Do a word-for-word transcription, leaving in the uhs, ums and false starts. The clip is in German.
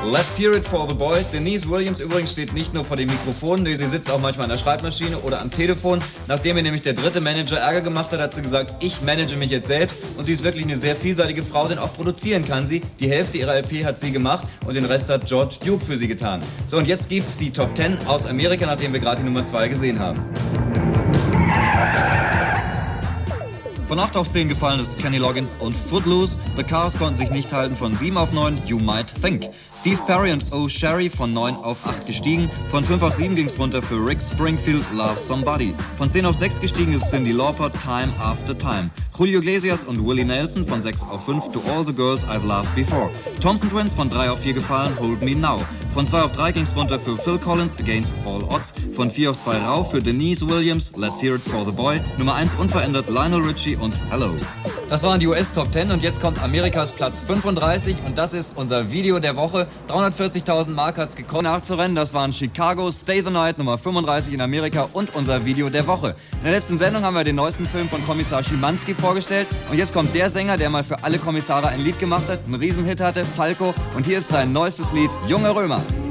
Let's Hear It for the Boy. Denise Williams übrigens steht nicht nur vor dem Mikrofon, nee, sie sitzt auch manchmal an der Schreibmaschine oder am Telefon. Nachdem ihr nämlich der dritte Manager Ärger gemacht hat, hat sie gesagt, ich manage mich jetzt selbst. Und sie ist wirklich eine sehr vielseitige Frau, denn auch produzieren kann sie. Die Hälfte ihrer L P hat sie gemacht und den Rest hat George Duke für sie getan. So, und jetzt gibt's die Top zehn aus Amerika, nachdem wir gerade die Nummer zwei gesehen haben. Von acht auf zehn gefallen ist Kenny Loggins und Footloose. The Cars konnten sich nicht halten, von sieben auf neun, You Might Think. Steve Perry und Oh Sherry von neun auf acht gestiegen. Von fünf auf sieben ging's runter für Rick Springfield, Love Somebody. Von zehn auf sechs gestiegen ist Cyndi Lauper, Time After Time. Julio Iglesias und Willie Nelson von sechs auf fünf, To All the Girls I've Loved Before. Thompson Twins von drei auf vier gefallen, Hold Me Now. Von zwei auf drei ging's runter für Phil Collins, Against All Odds. Von vier auf zwei rauf für Denise Williams, Let's Hear It for the Boy. Nummer eins unverändert Lionel Richie und Hello. Das waren die U S Top zehn und jetzt kommt Amerikas Platz fünfunddreißig und das ist unser Video der Woche. dreihundertvierzigtausend Mark hat's gekostet nachzurennen. Das waren Chicago, Stay the Night, Nummer fünfunddreißig in Amerika und unser Video der Woche. In der letzten Sendung haben wir den neuesten Film von Kommissar Schimanski vorgestellt und jetzt kommt der Sänger, der mal für alle Kommissare ein Lied gemacht hat, einen Riesenhit hatte, Falco, und hier ist sein neuestes Lied, Junge Römer.